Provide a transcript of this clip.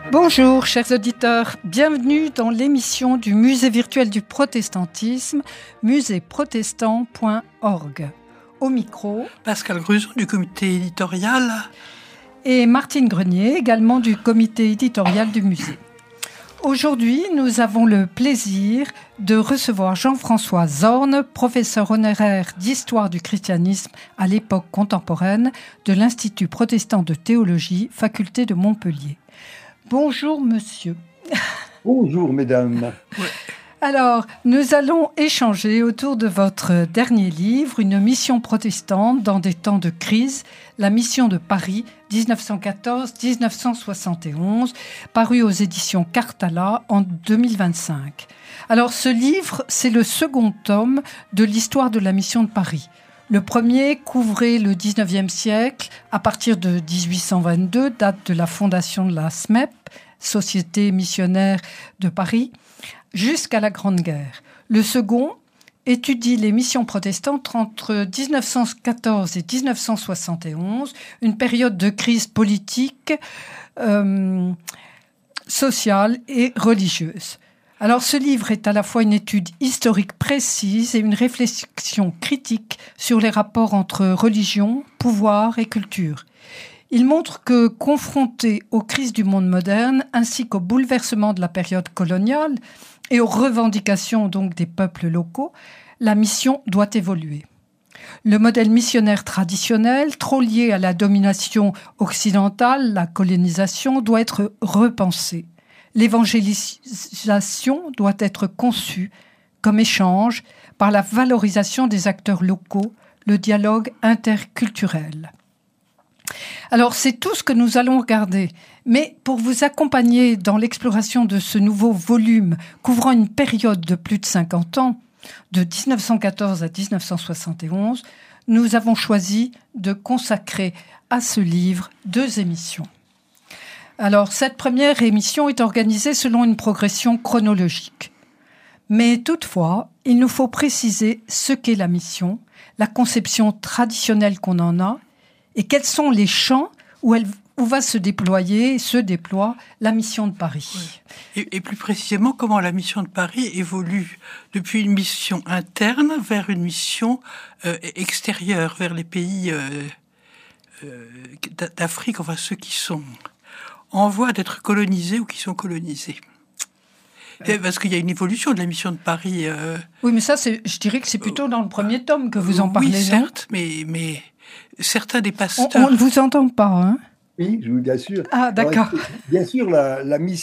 Bonjour chers auditeurs, bienvenue dans l'émission du Musée virtuel du protestantisme, muséeprotestant.org. Au micro, Pascal Gruson du comité éditorial et Martine Grenier, également du comité éditorial du musée. Aujourd'hui, nous avons le plaisir de recevoir Jean-François Zorn, professeur honoraire d'histoire du christianisme à l'époque contemporaine de l'Institut protestant de théologie, faculté de Montpellier. Bonjour monsieur. Bonjour mesdames. Alors, nous allons échanger autour de votre dernier livre, Une mission protestante dans des temps de crise, la mission de Paris 1914-1971, paru aux éditions Cartala en 2025. Alors, ce livre, c'est le second tome de l'histoire de la mission de Paris. Le premier couvrait le 19e siècle à partir de 1822, date de la fondation de la SMEP, Société missionnaire de Paris, jusqu'à la Grande Guerre. Le second étudie les missions protestantes entre 1914 et 1971, une période de crise politique, sociale et religieuse. Alors ce livre est à la fois une étude historique précise et une réflexion critique sur les rapports entre religion, pouvoir et culture. Il montre que, confronté aux crises du monde moderne, ainsi qu'aux bouleversements de la période coloniale et aux revendications donc des peuples locaux, la mission doit évoluer. Le modèle missionnaire traditionnel, trop lié à la domination occidentale, la colonisation, doit être repensé. L'évangélisation doit être conçue comme échange par la valorisation des acteurs locaux, le dialogue interculturel. Alors, c'est tout ce que nous allons regarder. Mais pour vous accompagner dans l'exploration de ce nouveau volume couvrant une période de plus de 50 ans, de 1914 à 1971, nous avons choisi de consacrer à ce livre 2 émissions. Alors, cette première émission est organisée selon une progression chronologique. Mais toutefois, il nous faut préciser ce qu'est la mission, la conception traditionnelle qu'on en a, et quels sont les champs où va se déploie la mission de Paris. Oui. Et plus précisément, comment la mission de Paris évolue depuis une mission interne vers une mission extérieure, vers les pays d'Afrique, enfin ceux qui sont en voie d'être colonisés ou qui sont colonisés. Parce qu'il y a une évolution de la mission de Paris. Oui, mais ça, je dirais que c'est plutôt dans le premier tome que vous en parlez. Oui, certes, mais certains des pasteurs... On ne vous entend pas, hein ? Oui, je vous assure. Ah, d'accord. Alors, bien sûr, la mission